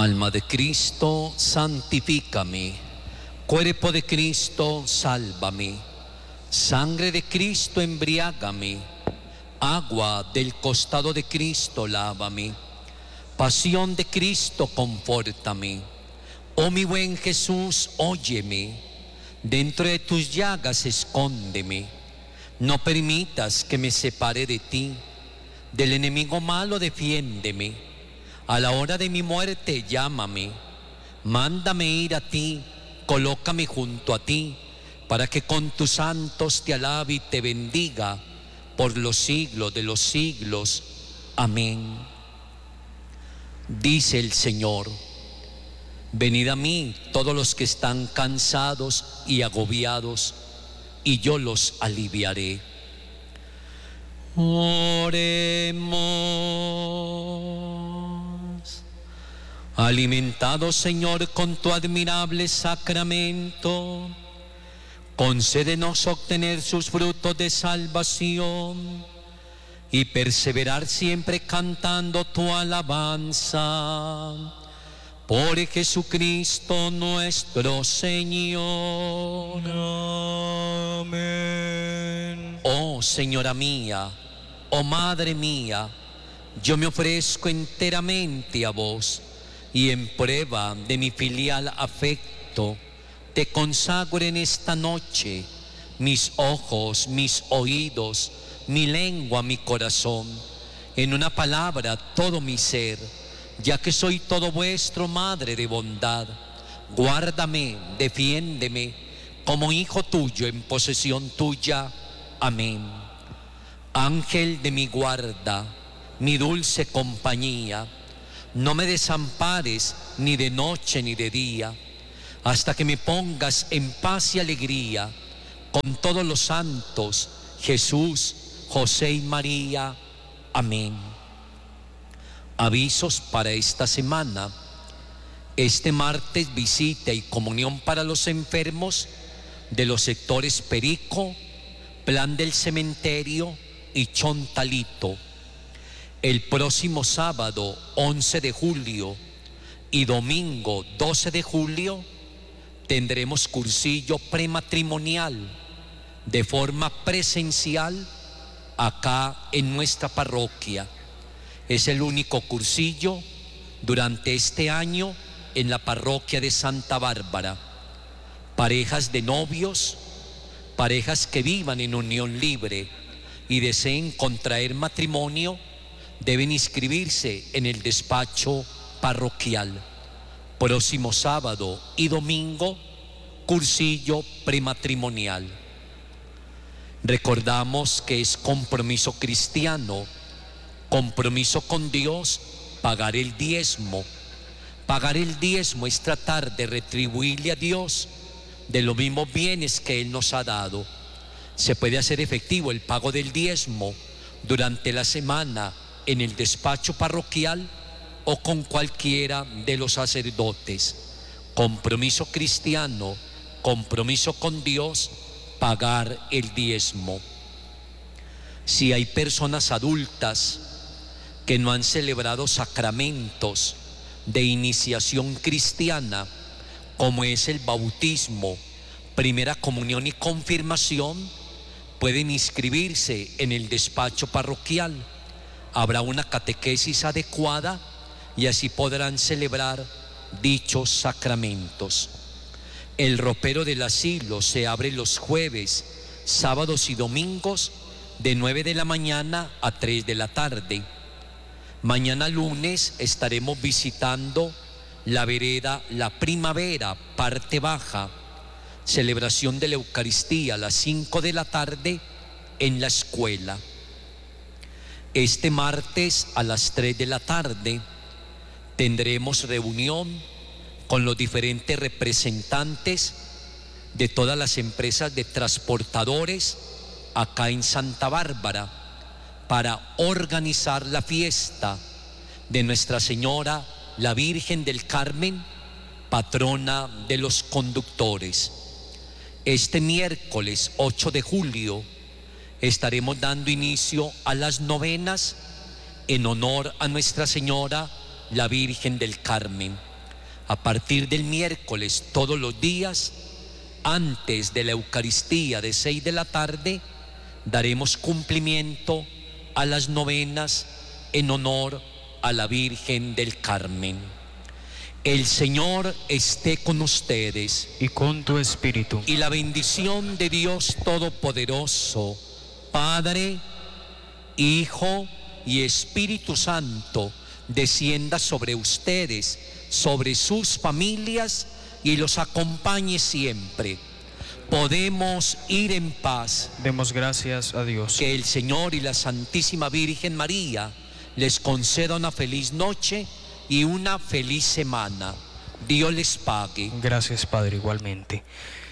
Alma de Cristo, santifícame. Cuerpo de Cristo, sálvame. Sangre de Cristo, embriágame. Agua del costado de Cristo, lávame. Pasión de Cristo, confórtame. Oh mi buen Jesús, óyeme. Dentro de tus llagas escóndeme. No permitas que me separe de ti. Del enemigo malo defiéndeme. A la hora de mi muerte llámame. Mándame ir a ti. Colócame junto a ti, para que con tus santos te alabe y te bendiga por los siglos de los siglos. Amén. Dice el Señor: venid a mí todos los que están cansados y agobiados, y yo los aliviaré. Oremos. Alimentados, Señor, con tu admirable sacramento, concédenos obtener sus frutos de salvación y perseverar siempre cantando tu alabanza. Por Jesucristo nuestro Señor. Amén. Oh Señora mía, oh Madre mía, yo me ofrezco enteramente a vos, y en prueba de mi filial afecto, te consagro en esta noche mis ojos, mis oídos, mi lengua, mi corazón, en una palabra todo mi ser, ya que soy todo vuestro, Madre de bondad. Guárdame, defiéndeme, como hijo tuyo en posesión tuya. Amén. Ángel de mi guarda, mi dulce compañía, no me desampares ni de noche ni de día, hasta que me pongas en paz y alegría con todos los santos, Jesús, José y María. Amén. Avisos para esta semana. Este martes, visita y comunión para los enfermos de los sectores Perico, Plan del Cementerio y Chontalito. El próximo sábado 11 de julio y domingo 12 de julio tendremos cursillo prematrimonial de forma presencial acá en nuestra parroquia. Es el único cursillo durante este año en la parroquia de Santa Bárbara. Parejas de novios, parejas que vivan en unión libre y deseen contraer matrimonio, deben inscribirse en el despacho parroquial. Próximo sábado y domingo, cursillo prematrimonial. Recordamos que es compromiso cristiano, compromiso con Dios, pagar el diezmo. Pagar el diezmo es tratar de retribuirle a Dios de los mismos bienes que Él nos ha dado. Se puede hacer efectivo el pago del diezmo durante la semana en el despacho parroquial o con cualquiera de los sacerdotes. Compromiso cristiano, compromiso con Dios, pagar el diezmo. Si hay personas adultas que no han celebrado sacramentos de iniciación cristiana, como es el bautismo, primera comunión y confirmación, pueden inscribirse en el despacho parroquial. Habrá una catequesis adecuada y así podrán celebrar dichos sacramentos. El ropero del asilo se abre los jueves, sábados y domingos de 9 de la mañana a 3 de la tarde. Mañana lunes estaremos visitando la vereda La Primavera, parte baja. Celebración de la Eucaristía a las 5 de la tarde en la escuela. Este martes a las 3 de la tarde tendremos reunión con los diferentes representantes de todas las empresas de transportadores acá en Santa Bárbara para organizar la fiesta de Nuestra Señora, la Virgen del Carmen, patrona de los conductores. Este miércoles 8 de julio estaremos dando inicio a las novenas en honor a Nuestra Señora, la Virgen del Carmen. A partir del miércoles, todos los días, antes de la Eucaristía de 6 de la tarde, daremos cumplimiento a las novenas en honor a la Virgen del Carmen. El Señor esté con ustedes. Y con tu espíritu. Y la bendición de Dios Todopoderoso, Padre, Hijo y Espíritu Santo, descienda sobre ustedes, sobre sus familias y los acompañe siempre. Podemos ir en paz. Demos gracias a Dios. Que el Señor y la Santísima Virgen María les conceda una feliz noche y una feliz semana. Dios les pague. Gracias, Padre, igualmente.